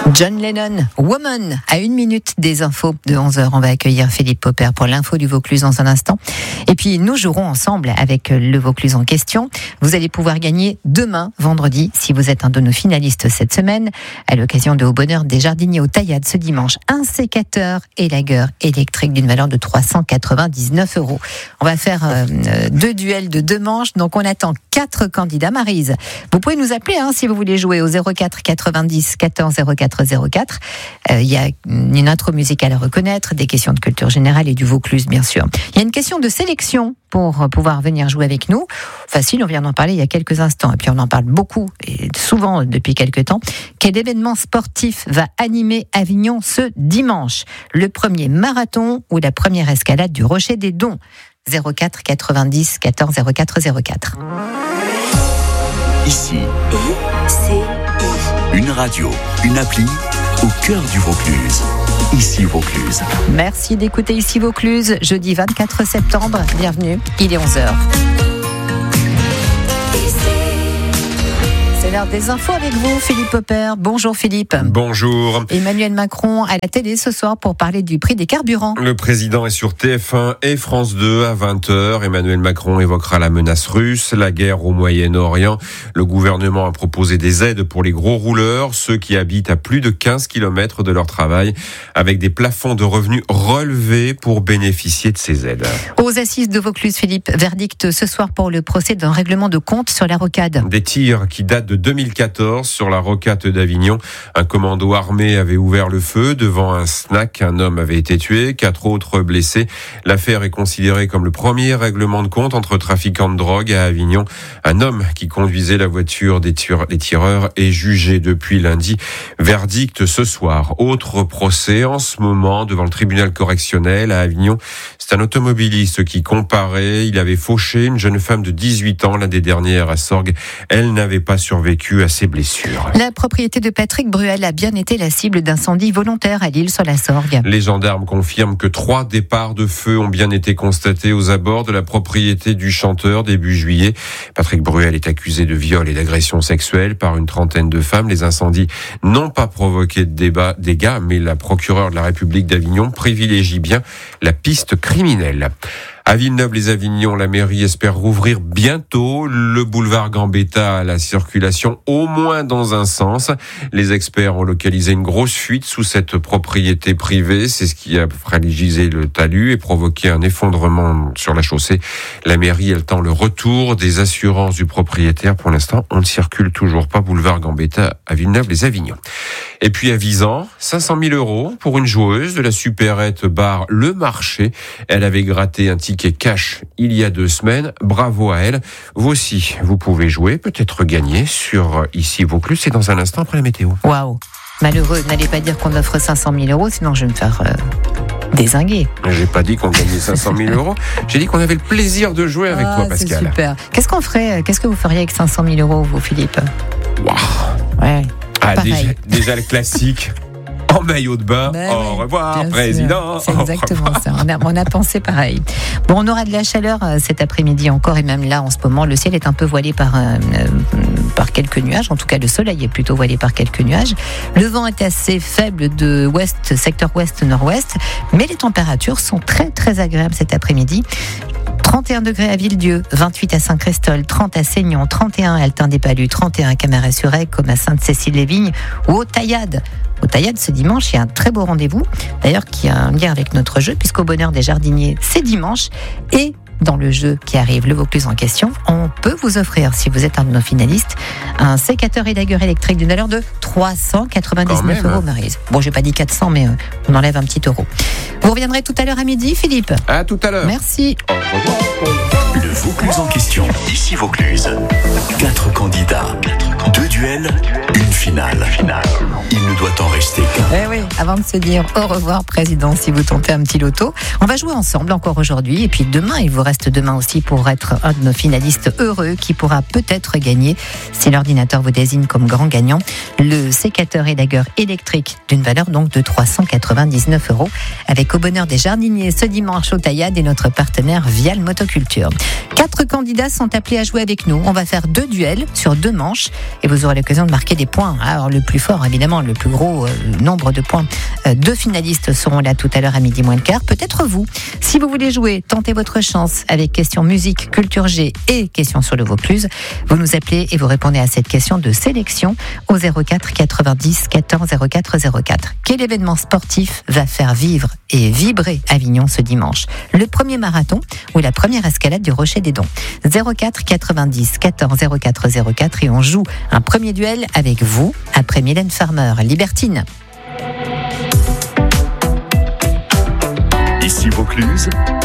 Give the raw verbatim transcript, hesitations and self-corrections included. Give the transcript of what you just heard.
John Lennon, Woman, à une minute des infos de onze heures. On va accueillir Philippe Popper pour l'info du Vaucluse dans un instant. Et puis, nous jouerons ensemble avec le Vaucluse en question. Vous allez pouvoir gagner demain, vendredi, si vous êtes un de nos finalistes cette semaine, à l'occasion de Au Bonheur des Jardiniers au Taillade ce dimanche, un sécateur élagueur électrique d'une valeur de trois cent quatre-vingt-dix-neuf euros. On va faire euh, deux duels de deux manches, donc on attend quatre candidats. Maryse, vous pouvez nous appeler hein, si vous voulez jouer au zéro quatre quatre-vingt-dix quatorze zéro quatre zéro quatre. Il euh, y a une intro musicale à reconnaître, des questions de culture générale et du Vaucluse, bien sûr. Il y a une question de sélection pour pouvoir venir jouer avec nous. Facile, on vient d'en parler il y a quelques instants, et puis on en parle beaucoup et souvent depuis quelques temps. Quel événement sportif va animer Avignon ce dimanche? Le premier marathon ou la première escalade du Rocher des Dons? zéro quatre quatre-vingt-dix quatorze zéro quatre zéro quatre. Ici, I C I. Une radio, une appli au cœur du Vaucluse. Ici Vaucluse. Merci d'écouter Ici Vaucluse, jeudi vingt-quatre septembre. Bienvenue, il est onze heures. C'est l'heure des infos avec vous, Philippe Popper. Bonjour Philippe. Bonjour. Emmanuel Macron à la télé ce soir pour parler du prix des carburants. Le président est sur T F un et France deux à vingt heures. Emmanuel Macron évoquera la menace russe, la guerre au Moyen-Orient. Le gouvernement a proposé des aides pour les gros rouleurs, ceux qui habitent à plus de quinze kilomètres de leur travail, avec des plafonds de revenus relevés pour bénéficier de ces aides. Aux assises de Vaucluse, Philippe, verdict ce soir pour le procès d'un règlement de compte sur la rocade. Des tirs qui datent de deux mille quatorze sur la rocade d'Avignon. Un commando armé avait ouvert le feu devant un snack. Un homme avait été tué, quatre autres blessés. L'affaire est considérée comme le premier règlement de compte entre trafiquants de drogue à Avignon. Un homme qui conduisait la voiture des, tir- des tireurs est jugé depuis lundi. Verdict ce soir. Autre procès en ce moment devant le tribunal correctionnel à Avignon. C'est un automobiliste qui comparait. Il avait fauché une jeune femme de dix-huit ans l'année dernière à Sorgues. Elle n'avait pas survécu à ses blessures. La propriété de Patrick Bruel a bien été la cible d'incendies volontaires à l'Isle-sur-la-Sorgue. Les gendarmes confirment que trois départs de feu ont bien été constatés aux abords de la propriété du chanteur début juillet. Patrick Bruel est accusé de viol et d'agression sexuelle par une trentaine de femmes. Les incendies n'ont pas provoqué de débat, dégâts, mais la procureure de la République d'Avignon privilégie bien la piste criminelle. À Villeneuve-les-Avignon, la mairie espère rouvrir bientôt le boulevard Gambetta à la circulation, au moins dans un sens. Les experts ont localisé une grosse fuite sous cette propriété privée. C'est ce qui a fragilisé le talus et provoqué un effondrement sur la chaussée. La mairie, elle tend le retour des assurances du propriétaire. Pour l'instant, on ne circule toujours pas boulevard Gambetta à Villeneuve-les-Avignon. Et puis à Visan, cinq cent mille euros pour une joueuse de la supérette bar Le Marché. Elle avait gratté un ticket cash il y a deux semaines. Bravo à elle. Vous aussi, vous pouvez jouer, peut-être gagner sur Ici Vaucluse. C'est dans un instant après la météo. Waouh. Malheureux, n'allez pas dire qu'on offre cinq cent mille euros, sinon je vais me faire euh, dézinguer. J'ai pas dit qu'on gagnait cinq cent mille euros. J'ai dit qu'on avait le plaisir de jouer avec ah, toi, Pascal. C'est super. Qu'est-ce qu'on ferait, qu'est-ce que vous feriez avec cinq cent mille euros, vous, Philippe? Waouh. Ouais. Ah, déjà, déjà le classique. En maillot de bain, ben au oui, revoir, président. C'est exactement ça. On a, on a pensé pareil. Bon, on aura de la chaleur cet après-midi encore, et même là, en ce moment, le ciel est un peu voilé par, euh, par quelques nuages. En tout cas, le soleil est plutôt voilé par quelques nuages. Le vent est assez faible de ouest, secteur ouest-nord-ouest, mais les températures sont très, très agréables cet après-midi. trente et un degrés à Villedieu, vingt-huit à Saint-Christol, trente à Seignon, trente et un à Altin-des-Palus, trente et un à Camaret-sur-Aigues, comme à Sainte-Cécile-les-Vignes ou au Taillade. Au Taillade, ce dimanche, il y a un très beau rendez-vous, d'ailleurs qui a un lien avec notre jeu, puisqu'au Bonheur des Jardiniers, c'est dimanche. Et dans le jeu qui arrive, le Vaucluse en question, on peut vous offrir, si vous êtes un de nos finalistes, un sécateur élagueur électrique d'une valeur de trois cent quatre-vingt-dix-neuf euros, Maryse. Bon, j'ai pas dit quatre cents, mais euh, on enlève un petit euro. Vous reviendrez tout à l'heure à midi, Philippe? À tout à l'heure. Merci. Au revoir. Le Vaucluse en question. Ici Vaucluse. Quatre candidats. Deux duels, une finale. Il ne doit en rester qu'un. Eh oui. jouer avant de se dire au revoir, président, si vous tentez un petit loto. On va jouer ensemble encore aujourd'hui. Et puis demain, il vous reste demain aussi pour être un de nos finalistes heureux qui pourra peut-être gagner, si l'ordinateur vous désigne comme grand gagnant, le sécateur élagueur électrique d'une valeur donc de trois cent quatre-vingt-dix-neuf euros. Avec Au Bonheur des Jardiniers ce dimanche au Taillade et notre partenaire Vial Motoculture. Quatre candidats sont appelés à jouer avec nous. On va faire deux duels sur deux manches et vous aurez l'occasion de marquer des points. Alors le plus fort, évidemment, le plus gros euh, nombre de points. Euh, deux finalistes seront là tout à l'heure à midi moins le quart. Peut-être vous. Si vous voulez jouer, tentez votre chance avec questions musique, culture G et questions sur le Vaucluse. Vous nous appelez et vous répondez à cette question de sélection au zéro quatre quatre-vingt-dix quatorze zéro quatre zéro quatre. Quel événement sportif va faire vivre et vibrer Avignon ce dimanche? Le premier marathon ou la première escalade du Rocher des Dons? zéro quatre quatre-vingt-dix quatorze zéro quatre zéro quatre et on joue un premier duel avec vous après Mylène Farmer, Libertine. Ici Vaucluse,